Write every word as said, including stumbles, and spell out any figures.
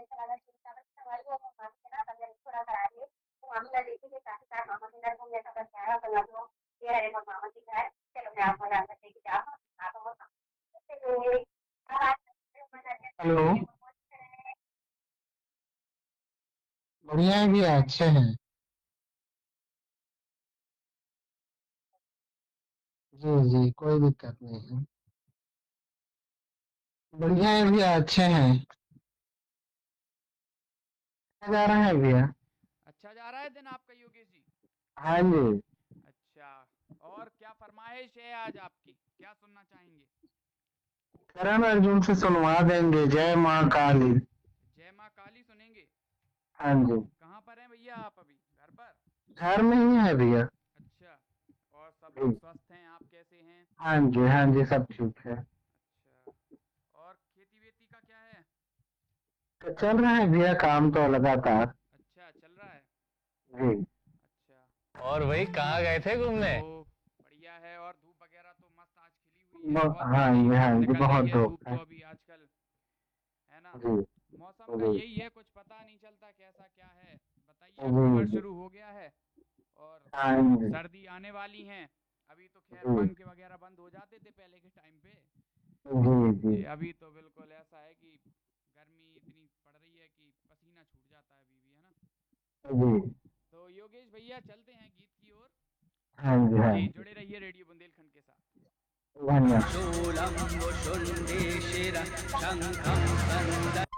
Hello. बढ़िया है भैया, अच्छे हैं। जी जी, कोई दिक्कत नहीं है। बढ़िया है भैया, अच्छे हैं। क्या जा रहा है भैया? अच्छा जा रहा है दिन आपका योगेश जी। हाँ जी। अच्छा। और क्या फरमाइश है आज आपकी, क्या सुनना चाहेंगे? करण अर्जुन से सुनवा देंगे, जय माँ काली। जय माँ काली सुनेंगे। हाँ जी। कहाँ पर हैं भैया आप अभी, घर पर? घर में ही है भैया। अच्छा। और सब लोग जी। स्वस्थ हैं, आप कैसे हैं? हाँ जी हाँ जी, सब ठीक है। अच्छा। और खेती वेती का क्या है? तो चल रहा है भैया, काम तो लगातार। अच्छा चल रहा है। जी। अच्छा। और भाई कहाँ गए थे घूमने? तो बढ़िया है। और धूप वगैरह तो मस्त आज खिली हुई है, ब- बहुत हाँ तेजी जी हाँ जी, निकल रही बहुत है धूप धूप है। तो अभी आजकल, है ना? जी मौसम का जी यही है, कुछ पता नहीं चलता कैसा क्या है। बताइए, जी अक्टूबर जी। शुरू हो गया है और हाँ जी सर्दी आने वाली हैं। अभी तो खैर जी पंखे वगैरह बंद हो जाते थे पहले के टाइम पे। जी जी ये अभी तो बिल्कुल ऐसा है कि गर्मी इतनी पड़ रही है कि पसीना छूट जाता है अभी भी, है ना? जी। तो योगेश भैया चलते हैं गीत की ओर। हाँ जी हाँ जी जी। जुड़े रहिए रेडियो बुंदेलखंड के साथ। धन्यवाद। शूलं वुशुण्डीशिर शङ्खं